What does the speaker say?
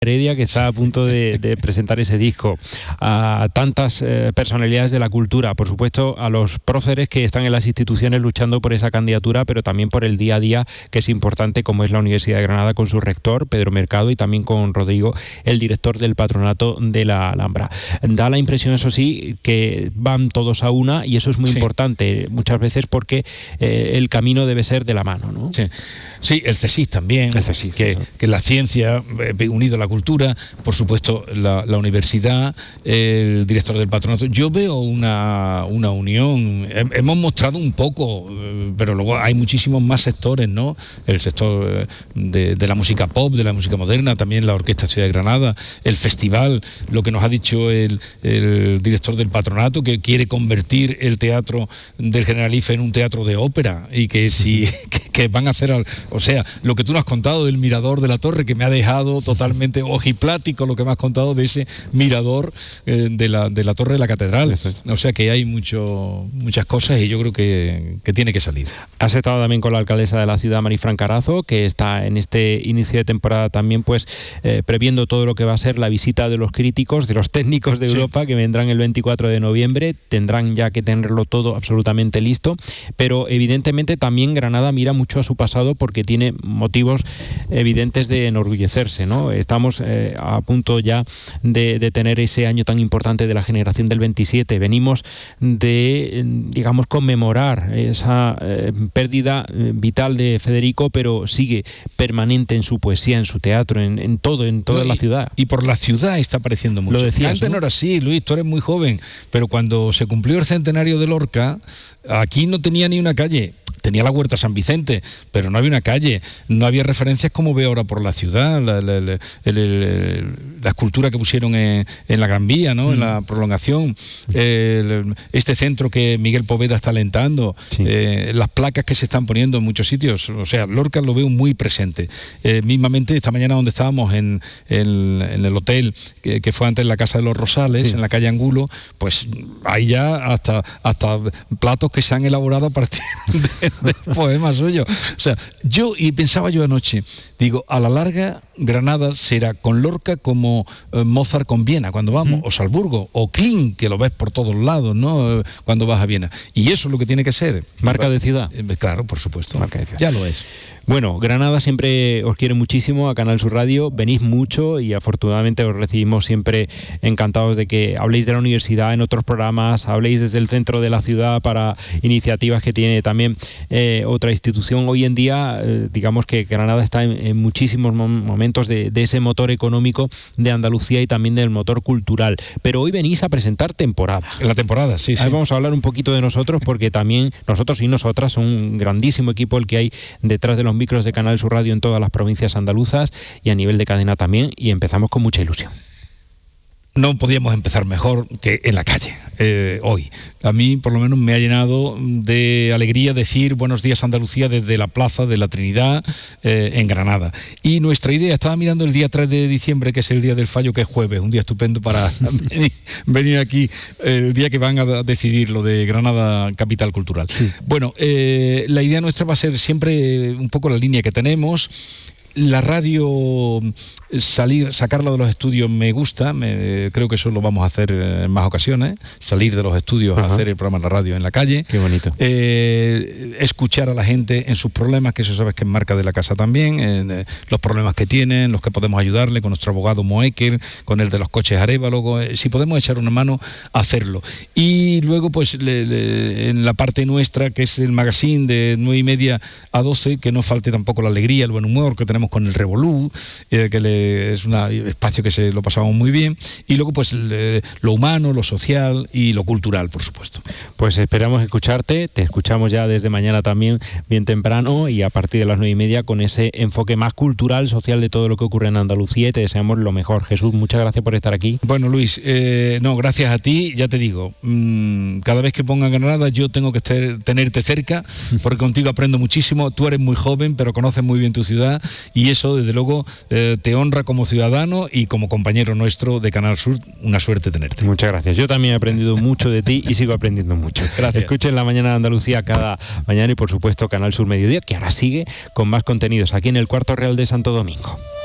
Heredia, que está a punto de presentar ese disco, a tantas personalidades de la cultura, por supuesto a los próceres que están en las instituciones luchando por esa candidatura, pero también por el día a día, que es importante, como es la Universidad de Granada, con su rector, Pedro Mercado, y también con Rodrigo, el director del Patronato de la Alhambra. Da la impresión, eso sí, que van todos a una, y eso es muy importante, muchas veces porque el camino debe ser de la mano, ¿no? Sí, el CSIC también, el CSIC, que la ciencia, unido a la cultura, por supuesto la universidad, el director del patronato. Yo veo una unión. Hemos mostrado un poco, pero luego hay muchísimos más sectores, ¿no? El sector de la música pop, de la música moderna, también la Orquesta Ciudad de Granada, el festival, lo que nos ha dicho el director del patronato, que quiere convertir el teatro del Generalife en un teatro de ópera, y que si que van a hacer, o sea, lo que tú nos has contado del mirador de la torre, que me ha dejado totalmente ojiplático, lo que me has contado de ese mirador de la torre de la catedral. O sea que hay muchas cosas, y yo creo que tiene que salir. Has estado también con la alcaldesa de la ciudad, Marifran Carazo, que está en este inicio de temporada también, pues previendo todo lo que va a ser la visita de los críticos, de los técnicos de Europa, que vendrán el 24 de noviembre. Tendrán ya que tenerlo todo absolutamente listo, pero evidentemente también Granada mira mucho a su pasado, porque tiene motivos evidentes de enorgullecerse, ¿no? Estamos a punto ya de tener ese año tan importante de la generación del 27. Venimos de, digamos, conmemorar esa pérdida vital de Federico, pero sigue permanente en su poesía, en su teatro, en toda la ciudad. Y por la ciudad está apareciendo mucho. Lo decías, antes no era así, Luis, tú eres muy joven, pero cuando se cumplió el centenario de Lorca, aquí no tenía ni una calle. Tenía la Huerta San Vicente, pero no había una calle, no había referencias como veo ahora por la ciudad, la escultura que pusieron en la Gran Vía, ¿no? En la prolongación, este centro que Miguel Poveda está alentando, las placas que se están poniendo en muchos sitios. O sea, Lorca lo veo muy presente. Mismamente esta mañana, donde estábamos en el hotel que fue antes la Casa de los Rosales, en la calle Angulo, pues hay ya hasta platos que se han elaborado a partir de poemas suyos. O sea, pensaba yo anoche, digo, a la larga Granada será con Lorca como Mozart con Viena cuando vamos, o Salzburgo, o Kling, que lo ves por todos lados, ¿no? Cuando vas a Viena. Y eso es lo que tiene que ser. Marca de ciudad. Claro, por supuesto. Marca de ciudad. Ya lo es. Bueno, Granada siempre os quiere muchísimo, a Canal Sur Radio, venís mucho y afortunadamente os recibimos siempre encantados de que habléis de la universidad en otros programas, habléis desde el centro de la ciudad para iniciativas que tiene también otra institución. Hoy en día, digamos que Granada está en muchísimos momentos de ese motor económico de Andalucía y también del motor cultural, pero hoy venís a presentar temporada. La temporada, sí. Ahí vamos a hablar un poquito de nosotros, porque también nosotros y nosotras son un grandísimo equipo el que hay detrás de los micros de Canal Sur Radio en todas las provincias andaluzas y a nivel de cadena también, y empezamos con mucha ilusión. No podíamos empezar mejor que en la calle, hoy. A mí, por lo menos, me ha llenado de alegría decir buenos días Andalucía desde la Plaza de la Trinidad, en Granada. Y nuestra idea, estaba mirando el día 3 de diciembre, que es el día del fallo, que es jueves, un día estupendo para venir aquí, el día que van a decidir lo de Granada Capital Cultural. Sí. Bueno, la idea nuestra va a ser siempre un poco la línea que tenemos. La radio, sacarla de los estudios me gusta, creo que eso lo vamos a hacer en más ocasiones, salir de los estudios a hacer el programa de la radio en la calle. Qué bonito. Escuchar a la gente en sus problemas, que eso sabes que es marca de la casa también, los problemas que tienen, los que podemos ayudarle, con nuestro abogado Moekel, con el de los coches Arévalo, si podemos echar una mano, hacerlo. Y luego, pues, en la parte nuestra, que es el magazine de 9:30 a 12, que no falte tampoco la alegría, el buen humor que tenemos con el Revolú, que es un espacio que se lo pasamos muy bien, y luego pues lo humano, lo social y lo cultural, por supuesto. Pues esperamos escucharte, te escuchamos ya desde mañana también bien temprano y a partir de las 9:30 con ese enfoque más cultural, social de todo lo que ocurre en Andalucía, y te deseamos lo mejor. Jesús, muchas gracias por estar aquí. Bueno, Luis, gracias a ti, ya te digo, cada vez que ponga Granada yo tengo que tenerte cerca, porque contigo aprendo muchísimo, tú eres muy joven pero conoces muy bien tu ciudad, y eso desde luego te honra como ciudadano y como compañero nuestro de Canal Sur. Una suerte tenerte. Muchas gracias. Yo también he aprendido mucho de ti y sigo aprendiendo mucho. Gracias. Escuchen La Mañana de Andalucía cada mañana y por supuesto Canal Sur Mediodía, que ahora sigue con más contenidos aquí en el Cuarto Real de Santo Domingo.